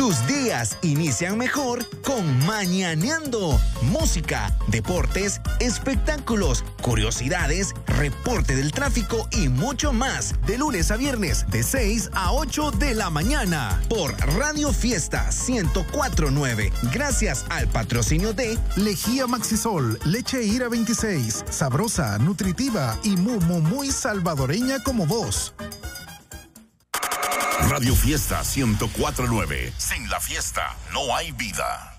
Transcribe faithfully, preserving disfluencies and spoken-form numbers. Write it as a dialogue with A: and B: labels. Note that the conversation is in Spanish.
A: Tus días inician mejor con Mañaneando. Música, deportes, espectáculos, curiosidades, reporte del tráfico y mucho más. De lunes a viernes, de seis a ocho de la mañana. Por Radio Fiesta ciento cuatro punto nueve. Gracias al patrocinio de
B: Lejía Maxisol, leche Ira veintiséis. Sabrosa, nutritiva y muy, muy, muy salvadoreña como vos.
C: Radio Fiesta ciento cuatro punto nueve. Sin la fiesta no hay vida.